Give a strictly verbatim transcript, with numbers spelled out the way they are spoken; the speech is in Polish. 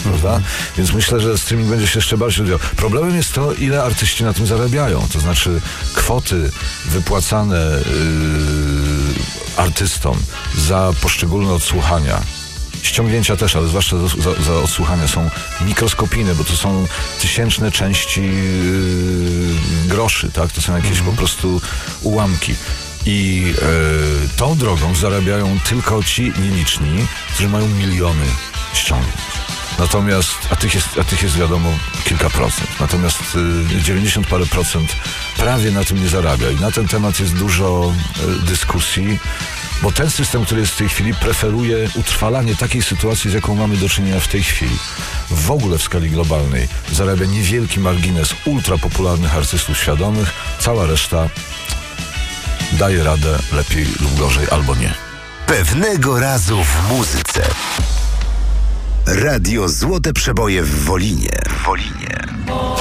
prawda? Więc myślę, że streaming będzie się jeszcze bardziej rozwijał. Problemem jest to, ile artyści na tym zarabiają. To znaczy kwoty wypłacane yy, artystom za poszczególne odsłuchania, ściągnięcia też, ale zwłaszcza za, za, za odsłuchania są mikroskopijne, bo to są tysięczne części yy, groszy, tak? To są jakieś mm. po prostu ułamki. I yy, tą drogą zarabiają tylko ci nieliczni, którzy mają miliony ściągnięć. Natomiast, a tych jest, a tych jest wiadomo kilka procent. Natomiast y, dziewięćdziesiąt parę procent prawie na tym nie zarabia. I na ten temat jest dużo y, dyskusji, bo ten system, który jest w tej chwili, preferuje utrwalanie takiej sytuacji, z jaką mamy do czynienia w tej chwili. W ogóle w skali globalnej zarabia niewielki margines ultrapopularnych artystów świadomych. Cała reszta daje radę lepiej lub gorzej, albo nie. Pewnego razu w muzyce. Radio Złote Przeboje w Wolinie. W Wolinie.